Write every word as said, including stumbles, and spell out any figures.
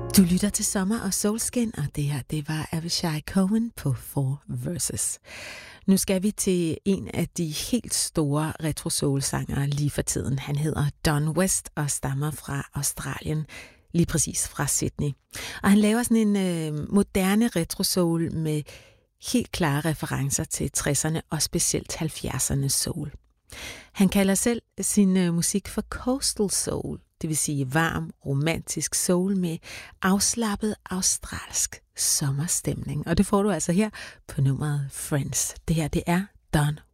Du lytter til Sommer og Solskin, og det her, det var Avishai Cohen på Four Verses. Nu skal vi til en af de helt store retro-soul-sangere lige for tiden. Han hedder Don West og stammer fra Australien, lige præcis fra Sydney. Og han laver sådan en øh, moderne retro-soul med helt klare referencer til tresserne og specielt halvfjerdserne soul. Han kalder selv sin øh, musik for coastal soul, det vil sige varm, romantisk soul med afslappet australsk sommerstemning. Og det får du altså her på nummeret Friends. Det her, det er Don